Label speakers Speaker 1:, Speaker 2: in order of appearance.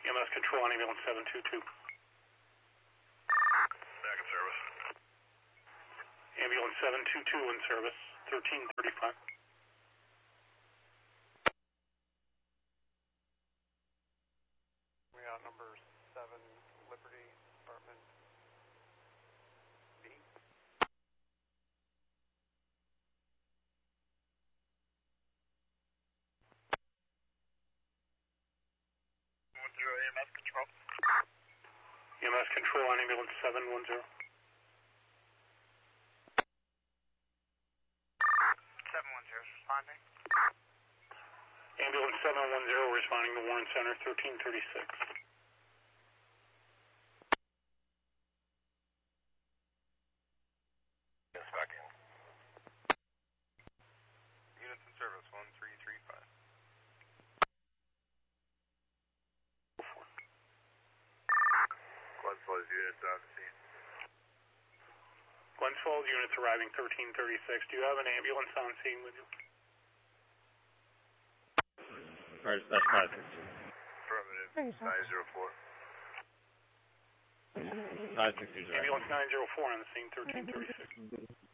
Speaker 1: EMS control on ambulance 722.
Speaker 2: Back in service.
Speaker 1: Ambulance 722 in service, 1335.
Speaker 3: We got number 7, Liberty, apartment B.
Speaker 2: 10 EMS control.
Speaker 1: EMS control on ambulance 710.
Speaker 2: 710 responding.
Speaker 1: Ambulance 710 responding to Warren Center, 1336.
Speaker 2: Yes, back in. Units in service, 1335. Glensfall's units on scene.
Speaker 1: Glensfall units arriving 1336. Do you have an ambulance on scene with you?
Speaker 4: That's 560.
Speaker 2: Affirmative, 904.
Speaker 4: 560 is right.
Speaker 1: Ambulance 904 on the scene, 1336.